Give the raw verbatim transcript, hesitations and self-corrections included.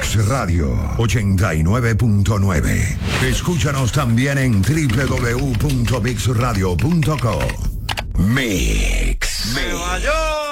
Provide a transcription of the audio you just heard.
Mix Radio ochenta y nueve punto nueve. Escúchanos también en doble u doble u doble u punto mix radio punto com. Mix. Nueva York.